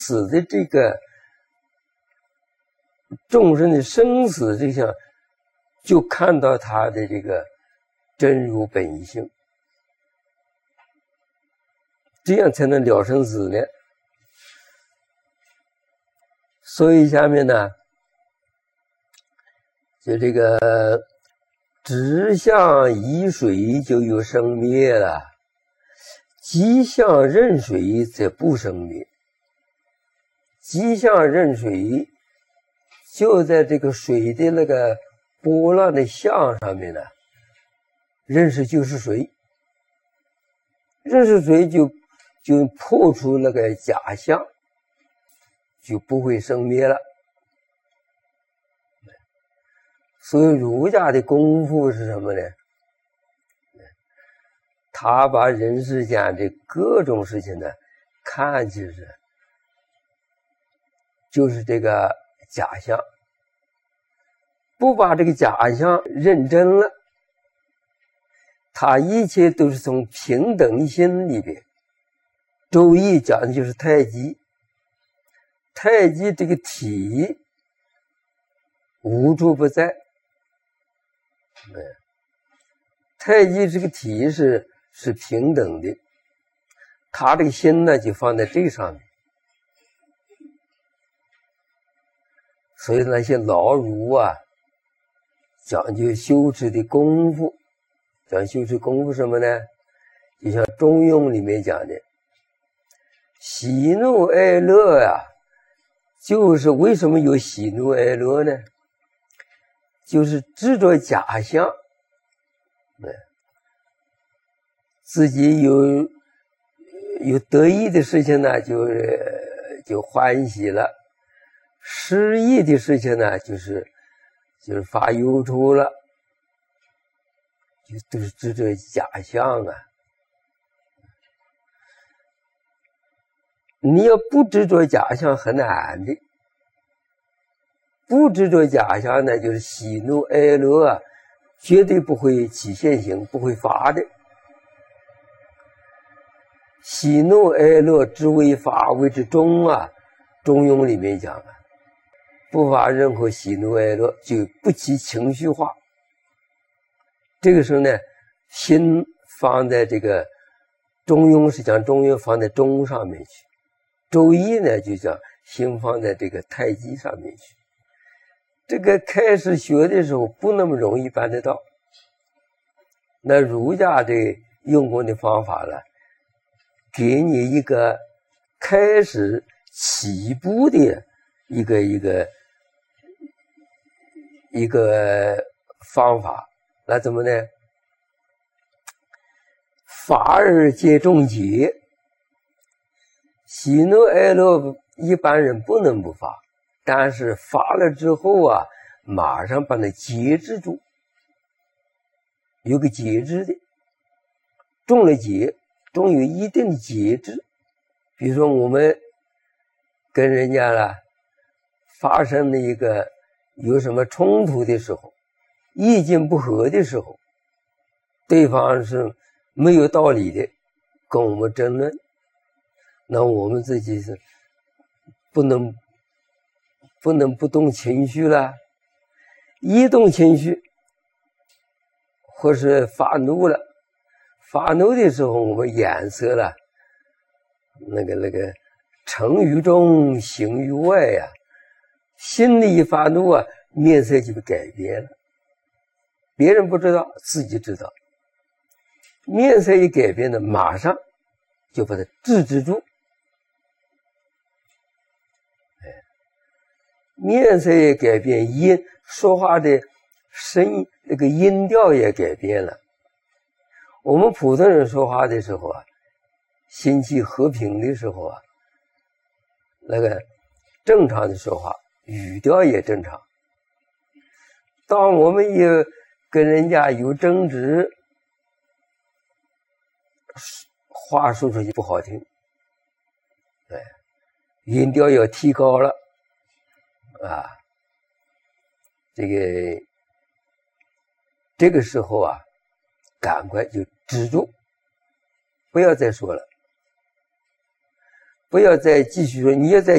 死的这个众生的生死这项，就看到他的这个真如本性，这样才能了生死呢。所以下面呢，就这个直向依水就有生灭了，即向任水则不生灭。即向任水就在这个水的那个波浪的向上面呢，认识就是水，认识水就破除那个假象，就不会生灭了。所以儒家的功夫是什么呢？他把人世间的各种事情呢，看起来就是这个假象，不把这个假象认真了，他一切都是从平等心里边。周易讲的就是太极，太极这个体无处不在，太极这个体是平等的，他这个心呢就放在这上面。所以那些老儒啊，讲究修持的功夫，讲修持功夫什么呢？就像《中庸》里面讲的，喜怒哀乐呀，就是为什么有喜怒哀乐呢？就是执着假象，自己有得意的事情呢，就欢喜了。失意的事情呢，就是发忧愁了，就都是执着假象啊。你要不执着假象很难的，不执着假象呢，就是喜怒哀乐啊，绝对不会起现行，不会发的。喜怒哀乐之为法，谓之中啊，《中庸》里面讲啊。不发任何喜怒哀乐，就不起情绪化。这个时候呢，心放在这个中庸是讲中庸放在中上面去，周易呢就讲心放在这个太极上面去。这个开始学的时候不那么容易办得到，那儒家的用功的方法呢，给你一个开始起步的一个方法，那怎么呢？法而皆众结，喜怒哀乐一般人不能不发，但是发了之后啊，马上把它节制住，有个节制的，中了节，中有一定的节制。比如说我们跟人家了发生了一个有什么冲突的时候，意见不合的时候，对方是没有道理的跟我们争论，那我们自己是不能不动情绪了。一动情绪或是发怒了，发怒的时候我们眼色了那个成于中行于外呀，心里一发怒啊，面色就改变了，别人不知道，自己知道。面色一改变呢，马上就把它制止住。面色也改变，说话的声那个音调也改变了。我们普通人说话的时候啊，心气和平的时候啊，那个正常的说话，语调也正常。当我们也跟人家有争执，话说出去不好听，音调要提高了啊，这个时候啊，赶快就止住，不要再说了，不要再继续说，你要再